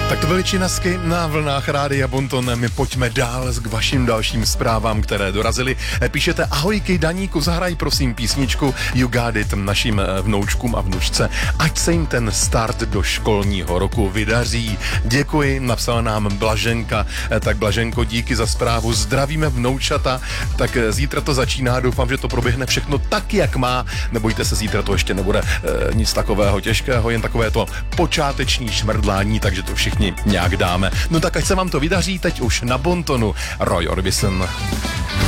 Tak to byly Činasky na vlnách Rádia Bonton. My pojďme dál k vašim dalším zprávám, které dorazily. Píšete: ahojky Daníku, zahraj prosím písničku You Got It našim vnoučkům a vnučce, ať se jim ten start do školního roku vydaří. Děkuji, napsala nám Blaženka. Tak Blaženko, díky za zprávu. Zdravíme vnoučata. Tak zítra to začíná, doufám, že to proběhne všechno tak, jak má. Nebojte se, zítra to ještě nebude nic takového těžkého, jen takové to počáteční šmrdlání, takže to všichni nějak dáme. No tak ať se vám to vydaří, teď už na Bontonu Roy Orbison.